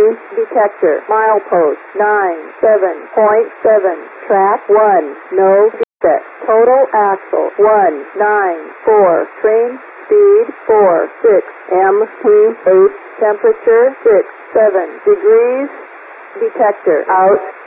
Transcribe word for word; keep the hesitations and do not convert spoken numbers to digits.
detector. Milepost nine seven point seven. Track one. No defect. Total axle one nine four. Train speed four six. M T eight. Temperature six seven degrees. Detector out.